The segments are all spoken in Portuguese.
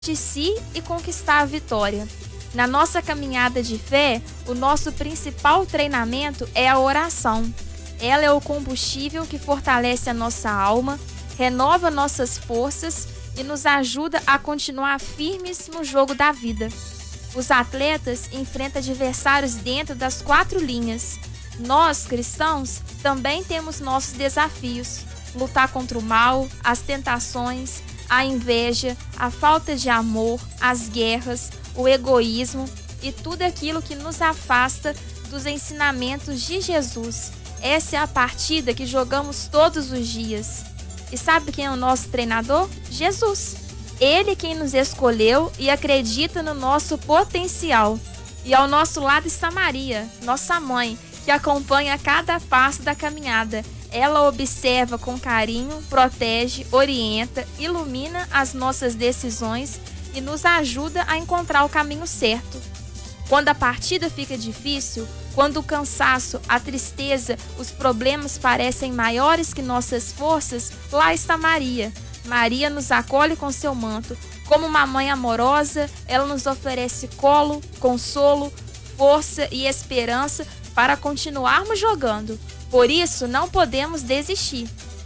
de si e conquistar a vitória. Na nossa caminhada de fé, o nosso principal treinamento é a oração. Ela é o combustível que fortalece a nossa alma, renova nossas forças e nos ajuda a continuar firmes no jogo da vida. Os atletas enfrentam adversários dentro das 4 linhas. Nós, cristãos, também temos nossos desafios: lutar contra o mal, as tentações, a inveja, a falta de amor, as guerras, o egoísmo e tudo aquilo que nos afasta dos ensinamentos de Jesus. Essa é a partida que jogamos todos os dias. E sabe quem é o nosso treinador? Jesus. Ele quem nos escolheu e acredita no nosso potencial. E ao nosso lado está Maria, nossa mãe, que acompanha cada passo da caminhada. Ela observa com carinho, protege, orienta, ilumina as nossas decisões e nos ajuda a encontrar o caminho certo. Quando a partida fica difícil, quando o cansaço, a tristeza, os problemas parecem maiores que nossas forças, lá está Maria. Maria nos acolhe com seu manto. Como uma mãe amorosa, ela nos oferece colo, consolo, força e esperança para continuarmos jogando. Por isso, não podemos desistir.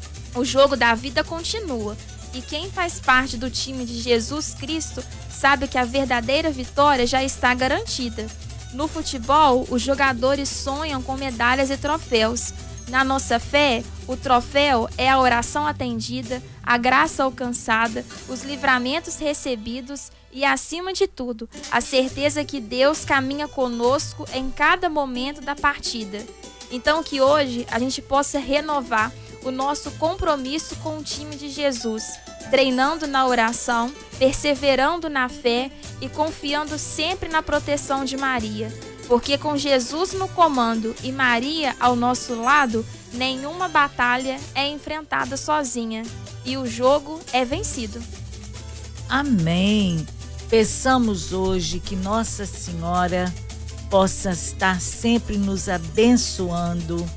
O jogo da vida continua. E quem faz parte do time de Jesus Cristo sabe que a verdadeira vitória já está garantida. No futebol, os jogadores sonham com medalhas e troféus. Na nossa fé, o troféu é a oração atendida, a graça alcançada, os livramentos recebidos e, acima de tudo, a certeza que Deus caminha conosco em cada momento da partida. Então, que hoje a gente possa renovar o nosso compromisso com o time de Jesus, treinando na oração, perseverando na fé e confiando sempre na proteção de Maria. Porque com Jesus no comando e Maria ao nosso lado, nenhuma batalha é enfrentada sozinha e o jogo é vencido. Amém. Peçamos hoje que Nossa Senhora possa estar sempre nos abençoando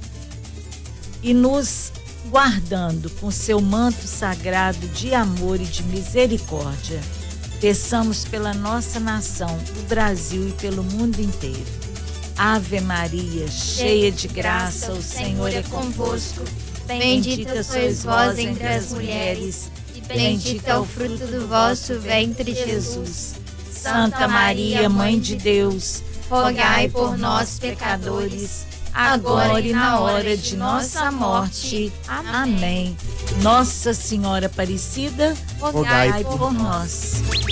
e nos guardando com seu manto sagrado de amor e de misericórdia. Peçamos pela nossa nação, o Brasil e pelo mundo inteiro. Ave Maria, cheia de graça, o Senhor é convosco. Bendita sois vós entre as mulheres, e bendito é o fruto do vosso ventre, Jesus. Santa Maria, Mãe de Deus, rogai por nós, pecadores, agora e na hora de nossa morte. Amém. Nossa Senhora Aparecida, rogai por nós.